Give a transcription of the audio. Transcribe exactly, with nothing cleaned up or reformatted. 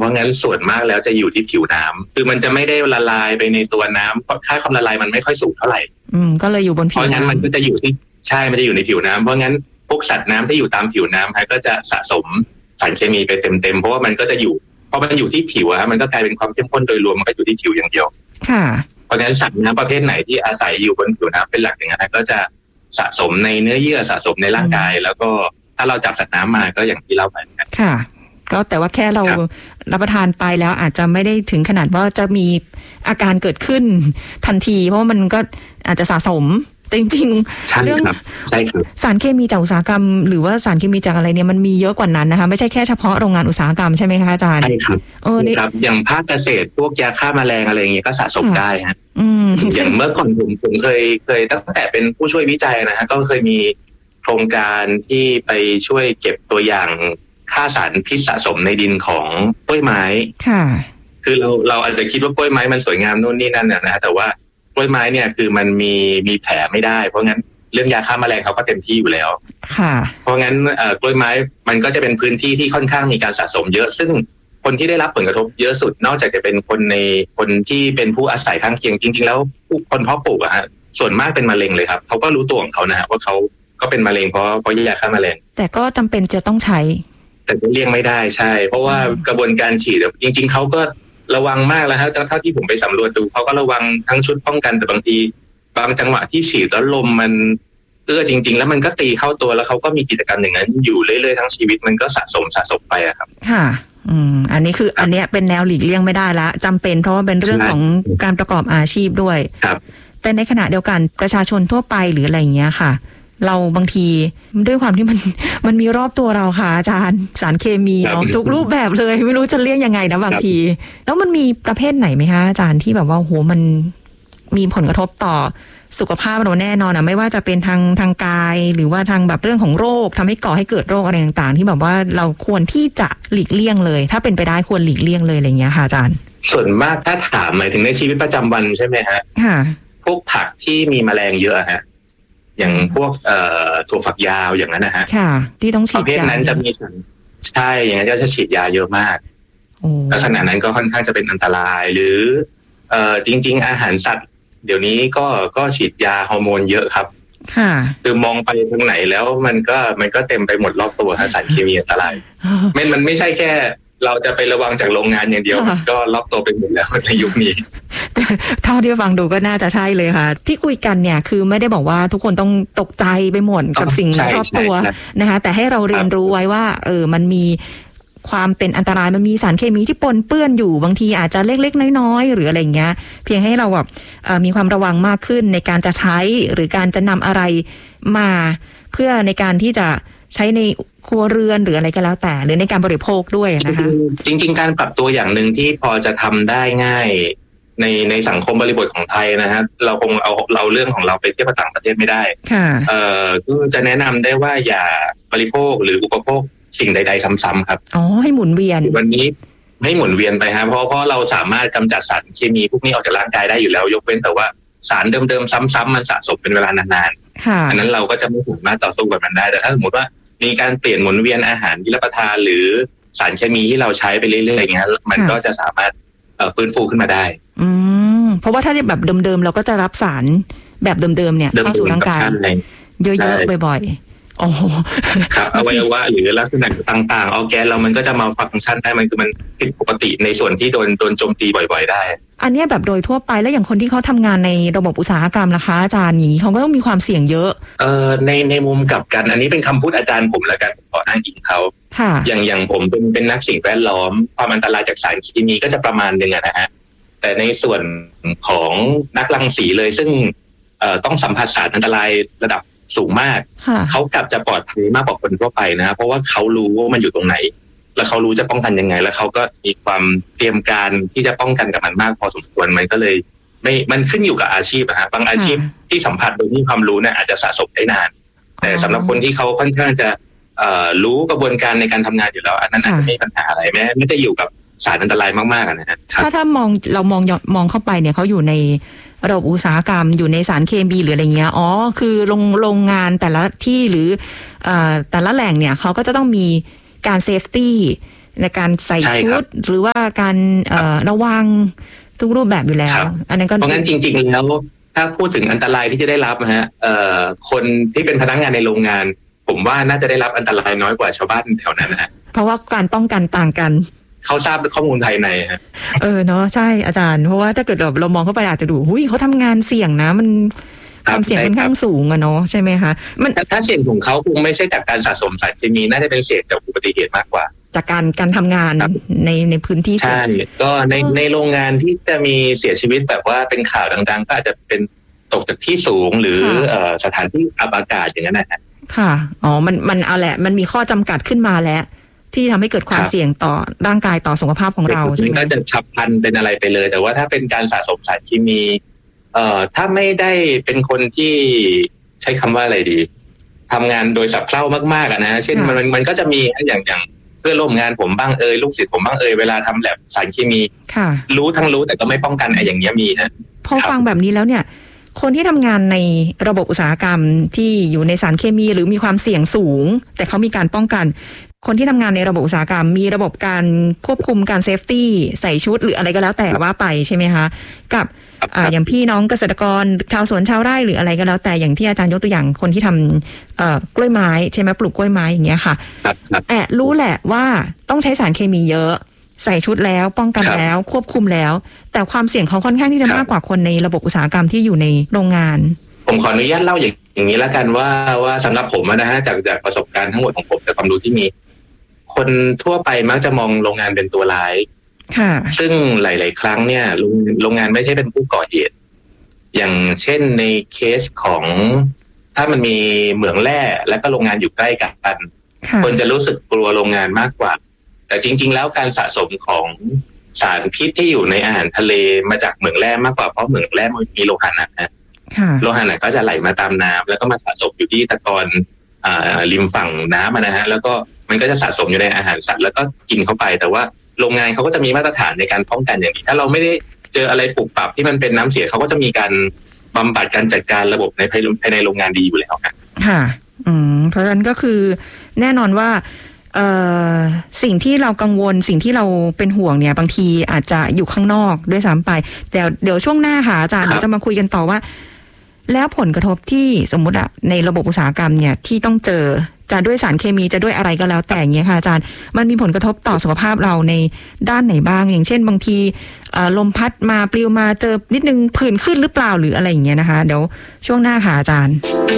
ราะงั้นส่วนมากแล้วจะอยู่ที่ผิวน้ำคือมันจะไม่ได้ละลายไปในตัวน้ำเพราะค่าความละลายมันไม่ค่อยสูงเท่าไหร่อืมก็เลยอยู่บนผิวน้ำเพราะงั้นมันก็จะอยู่ที่ใช่มันจะอยู่ในผิวน้ำเพราะงั้นพวกสัตว์น้ำที่อยู่ตามผิวน้ำฮะก็จะสะสมสารเคมีไปเต็มๆเพราะว่ามันก็จะอยู่เพราะมันอยู่ที่ผิวฮะมันก็กลายเป็นความเข้มข้นโดยรวมมันก็อยู่ที่ผิวอย่างเดียวค่ะเพราะงั้นสัตว์น้ำประเภทไหนที่อาศัยอยู่บนผิวน้ำเป็นหลักอย่างนั้นก็จะสะสมในเนื้อเยื่อสะสมในร่างกายแล้วก็ถ้าเราจับสัตว์น้ำมาก็อย่างที่เล่าไปค่ะก็แต่ว่าแค่เรารับประทานไปแล้วอาจจะไม่ได้ถึงขนาดว่าจะมีอาการเกิดขึ้นทันทีเพราะมันก็อาจจะสะสมจริงๆเรื่องสารเคมีจากอุตสาหกรรมหรือว่าสารเคมีจากอะไรเนี่ยมันมีเยอะกว่านั้นนะคะไม่ใช่แค่เฉพาะโรงงานอุตสาหกรรมใช่ไหมคะอาจารย์ใช่ครับเออครับอย่างภาคเกษตรพวกยาฆ่าแมลงอะไรอย่างเงี้ยก็สะสมได้ฮะอย่างเมื่อก่อนผมผมเคยเคยตั้งแต่เป็นผู้ช่วยวิจัยนะฮะก็เคยมีโครงการที่ไปช่วยเก็บตัวอย่างค่าสารพิษสะสมในดินของกล้วยไม้ค่ะคือเราเราอาจจะคิดว่ากล้วยไม้มันสวยงามนู่นนี่นั่นนะแต่ว่ากล้วยไม้เนี่ยคือมันมีมีแผลไม่ได้เพราะงั้นเรื่องยาฆ่าแมลงเขาก็เต็มที่อยู่แล้วค่ะเพราะงั้นเอ่อกล้วยไม้มันก็จะเป็นพื้นที่ที่ค่อนข้างมีการสะสมเยอะซึ่งคนที่ได้รับผลกระทบเยอะสุดนอกจากจะเป็นคนในคนที่เป็นผู้อาศัยข้างเคียงจริงๆแล้วคนเพาะปลูกอะฮะส่วนมากเป็นมะเร็งเลยครับเขาก็รู้ตัวของเขานะฮะว่าเขาก็เป็นมะเร็งเพราะเพราะยาฆ่าแมลงแต่ก็จำเป็นจะต้องใช้แต่ก็เลี่ยงไม่ได้ใช่เพราะว่ากระบวนการฉีดจริงๆเขาก็ระวังมากแล้วฮะเท่าที่ผมไปสำรวจดูเขาก็ระวังทั้งชุดป้องกันแต่บางทีบางจังหวะที่ฉีดแล้วลมมันเอื้อจริงๆแล้วมันก็ตีเข้าตัวแล้วเขาก็มีกิจกรรมอย่างนั้นอยู่เรื่อยๆทั้งชีวิตมันก็สะสมสะสมไปอะครับค่ะอืมอันนี้คืออันเนี้ยเป็นแนวหลีกเลี่ยงไม่ได้ละจำเป็นเพราะว่าเป็นเรื่องของการประกอบอาชีพด้วยครับแต่ในขณะเดียวกันประชาชนทั่วไปหรืออะไรอย่างเงี้ยค่ะเราบางทีด้วยความที่มันมันมีรอบตัวเราค่ะอาจารย์สารเคมีเนาะทุกรูปแบบเลยไม่รู้จะเลี่ยงยังไงนะบางทีแล้วมันมีประเภทไหนไหมคะอาจารย์ที่แบบว่าโหมันมีผลกระทบต่อสุขภาพเราแน่นอนนะไม่ว่าจะเป็นทางทางกายหรือว่าทางแบบเรื่องของโรคทำให้ก่อให้เกิดโรคอะไรต่างๆที่แบบว่าเราควรที่จะหลีกเลี่ยงเลยถ้าเป็นไปได้ควรหลีกเลี่ยงเลยอะไรอย่างเงี้ยค่ะอาจารย์ส่วนมากถ้าถามหมายถึงในชีวิตประจำวันใช่ไหมฮะค่ะพวกผักที่มีแมลงเยอะฮะอย่างพวกเอ่อถั่วฝักยาวอย่างนั้นนะฮะค่ะที่ต้องฉีดยาประเภทนั้นจะมีใช่อย่างนั้นจะฉีดยาเยอะมากลักษณะนั้นก็ค่อนข้างจะเป็นอันตรายหรือเอ่อจริงๆอาหารสัตว์เดี๋ยวนี้ก็ก็ฉีดยาฮอร์โมนเยอะครับค่ะคือมองไปทางไหนแล้วมันก็มันก็เต็มไปหมดรอบตัวสารเคมีอันตรายมันมันไม่ใช่แค่เราจะไประวังจากโรงงานอย่างเดียวก็รอบตัวไปหมดแล้วในยุคนี้เท่าที่ฟังดูก็น่าจะใช่เลยค่ะที่คุยกันเนี่ยคือไม่ได้บอกว่าทุกคนต้องตกใจไปหมดกับสิ่งรอบตัวนะคะแต่ให้เราเรียนรู้ไว้ว่าเออมันมีความเป็นอันตรายมันมีสารเคมีที่ปนเปื้อนอยู่บางทีอาจจะเล็กๆน้อยๆหรืออะไรเงี้ยเพียงให้เราแบบมีความระวังมากขึ้นในการจะใช้หรือการจะนำอะไรมาเพื่อในการที่จะใช้ในครัวเรือนหรืออะไรก็แล้วแต่หรือในการบริโภคด้วยนะคะจริงๆการปรับตัวอย่างหนึ่งที่พอจะทำได้ง่ายในในสังคมบริบทของไทยนะฮะเราคงเอาเราเรื่องของเราไปเทียบกับต่างประเทศไม่ได้ค่ะเอ่อก็จะแนะนำได้ว่าอย่าบริโภคหรืออุปโภคสิ่งใดๆซ้ำๆครับอ๋อให้หมุนเวียนวันนี้ให้หมุนเวียนไปฮะเพราะเพราะเราสามารถกำจัดสารเคมีพวกนี้ออกจากร่างกายได้อยู่แล้วยกเว้นแต่ว่าสารเดิมๆซ้ำๆมันสะสมเป็นเวลานานๆอันนั้นเราก็จะไม่สามารถต่อสู้กับมันได้แต่ถ้าสมมติว่ามีการเปลี่ยนหมุนเวียนอาหารที่รับประทานหรือสารเคมีที่เราใช้ไปเรื่อยๆอย่างเงี้ยมันก็จะสามารถฟื้นฟูขึ้นมาได้อืมเพราะว่าถ้าแบบเดิมๆเราก็จะรับสารแบบเดิมๆเนี่ยเข้าสู่ร่างกายเยอะๆบ่อยๆอ๋อครับอวัยวะหรือลักษณะต่างๆออร์แกนเรามันก็จะมาฟังก์ชันได้มันคือมันผิดปกติในส่วนที่โดนโดนโจมตีบ่อยๆได้อันนี้แบบโดยทั่วไปแล้วอย่างคนที่เขาทำงานในระบบอุตสาหกรรมล่ะคะอาจารย์อย่างนี้เขาก็ต้องมีความเสี่ยงเยอะเอ่อในในมุมกลับกันอันนี้เป็นคำพูดอาจารย์ผมละกันขออ้างอิงเขาอย่างอย่างผมเป็นเป็นนักสิ่งแวดล้อมความอันตรายจากสารเคมีก็จะประมาณนึงนะฮะแต่ในส่วนของนักรังสีเลยซึ่งเอ่อต้องสัมผัสสารอันตรายระดับสูงมากเขากลับจะปลอดภัยมากกว่าคนทั่วไปนะเพราะว่าเขารู้ว่ามันอยู่ตรงไหนแล้วเขารู้จะป้องกันยังไงแล้วเขาก็มีความเตรียมการที่จะป้องกันกับมันมากพอสมควรมันก็เลยไม่มันขึ้นอยู่กับอาชีพอะฮะบางอาชีพที่สัมผัสโดยมีความรู้เนี่ยอาจจะสะสมได้นานแต่สำหรับคนที่เขาค่อนข้างจะเอ่อรู้กระบวนการในการทำงานอยู่แล้วอันนั้นอาจจะไม่มีปัญหาอะไรแม้ไม่ได้อยู่กับสารอันตรายมากๆนะฮะถ้าถ้ามองเรามองมองเข้าไปเนี่ยเขาอยู่ในระบบอุตสาหกรรมอยู่ในสารเคมีหรืออะไรเงี้ยอ๋อคือโรงโรงงานแต่ละที่หรือเอ่อแต่ละแหล่งเนี่ยเขาก็จะต้องมีการเซฟตี้ในการใส่ชุดหรือว่าการระวังทุกรูปแบบอยู่แล้วอันนั้นก็เพราะงั้นจริงๆแล้วถ้าพูดถึงอันตรายที่จะได้รับนะฮะคนที่เป็นพนักงานในโรงงานผมว่าน่าจะได้รับอันตรายน้อยกว่าชาวบ้านแถวนั้นนะฮะเพราะว่าการป้องกันต่างกันเขาทราบข้อมูลภายในฮะเออเนาะใช่อาจารย์เพราะว่าถ้าเกิดเรามองเข้าไปอาจจะดูหุ้ยเขาทำงานเสี่ยงนะมันความเสี่ยงค่อนข้างสูงอะเนาะใช่ไหมคะมันถ้าเสี่ยงของเขาคงไม่ใช่จากการสะสมสารเคมีน่าจะเป็นเสี่ยงจากอุบัติเหตุมากกว่าจากการการทำงานในในพื้นที่ใช่ก็ในในโรงงานที่จะมีเสียชีวิตแบบว่าเป็นข่าวดังๆก็อาจจะเป็นตกจากที่สูงหรือสถานที่อับอากาศอย่างนั้นนะค่ะอ๋อมันมันเอาแหละมันมีข้อจำกัดขึ้นมาแล้วที่ทำให้เกิดความเสี่ยงต่อร่างกายต่อสุขภาพของเราใช่ไหมก็จะฉับพลันเป็นอะไรไปเลยแต่ว่าถ้าเป็นการสะสมสารเคมีเอ่อถ้าไม่ได้เป็นคนที่ใช้คำว่าอะไรดีทำงานโดยสับเพร่ามากๆนะเช่นมันมันก็จะมีอย่างอย่างเพื่อนร่วมงานผมบ้างเอ่ยลูกศิษย์ผมบ้างเอ่ยเวลาทำแลบสารเคมีรู้ทั้งรู้แต่ก็ไม่ป้องกันอะไรอย่างเงี้ยมีฮะพอฟังแบบนี้แล้วเนี่ยคนที่ทำงานในระบบอุตสาหกรรมที่อยู่ในสารเคมีหรือมีความเสี่ยงสูงแต่เขามีการป้องกันคนที่ทำงานในระบบอุตสาหกรรมมีระบบการควบคุมการเซฟตี้ใส่ชุดหรืออะไรก็แล้วแต่ว่าไปใช่ไหมคะกับอ่าอย่างพี่น้องเกษตรกรชาวสวนชาวไร่หรืออะไรก็แล้วแต่อย่างที่อาจารย์ยกตัวอย่างคนที่ทำเอ่อกล้วยไม้ใช่ไหมปลูกกล้วยไม้อย่างเงี้ยค่ะแอบรู้แหละว่าต้องใช้สารเคมีเยอะใส่ชุดแล้วป้องกันแล้วควบคุมแล้วแต่ความเสี่ยงเขาค่อนข้างที่จะมากกว่าคนในระบบอุตสาหกรรมที่อยู่ในโรงงานผมขออนุญาตเล่าอย่างอย่างนี้แล้วกันว่าว่าสำหรับผมนะฮะจากจากประสบการณ์ทั้งหมดของผมจากความรู้ที่มีคนทั่วไปมักจะมองโรงงานเป็นตัวร้ายค่ะซึ่งหลายๆครั้งเนี่ยโรงโรงงานไม่ใช่เป็นผู้ก่อเหตุอย่างเช่นในเคสของถ้ามันมีเหมืองแร่และก็โรงงานอยู่ใกล้กันคนจะรู้สึกกลัวโรงงานมากกว่าแต่จริงๆแล้วการสะสมของสารพิษที่อยู่ในอาหารทะเลมาจากเหมืองแร่มากกว่าเพราะเหมืองแร่มันมีโลหะหนักนะโลหะหนักก็จะไหลมาตามน้ำแล้วก็มาสะสมอยู่ที่ตะกอนริมฝั่งน้ำนะฮะแล้วก็มันก็จะสะสมอยู่ในอาหารสัตว์แล้วก็กินเข้าไปแต่ว่าโรงงานเขาก็จะมีมาตรฐานในการป้องกันอย่างนี้ถ้าเราไม่ได้เจออะไรปรับปรับที่มันเป็นน้ำเสียเขาก็จะมีการบำบัดการจัดการระบบในภายในโรงงานดีอยู่แล้วค่ะค่ะอืมเพราะฉะนั้นก็คือแน่นอนว่าเอ่อสิ่งที่เรากังวลสิ่งที่เราเป็นห่วงเนี่ยบางทีอาจจะอยู่ข้างนอกด้วยซ้ำไปแต่เดี๋ยวช่วงหน้าค่ะอาจารย์เราจะมาคุยกันต่อว่าแล้วผลกระทบที่สมมุติอะในระบบอุตสาหกรรมเนี่ยที่ต้องเจอจะด้วยสารเคมีจะด้วยอะไรก็แล้วแต่อย่างเงี้ยค่ะอาจารย์มันมีผลกระทบต่อสุขภาพเราในด้านไหนบ้างอย่างเช่นบางทีลมพัดมาปลิวมาเจอนิดนึงผื่นขึ้นหรือเปล่าหรืออะไรอย่างเงี้ยนะคะเดี๋ยวช่วงหน้าค่ะอาจารย์